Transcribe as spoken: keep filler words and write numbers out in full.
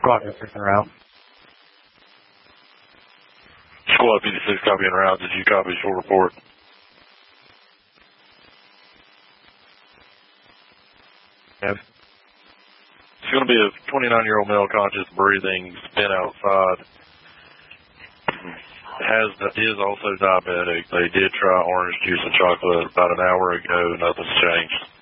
Squad fifty-six en route. Squad fifty-six copy en route. Did you copy short report? Yep. It's going to be a twenty-nine-year-old male conscious breathing, spin outside. Has is also diabetic. They did try orange juice and chocolate about an hour ago. Nothing's changed.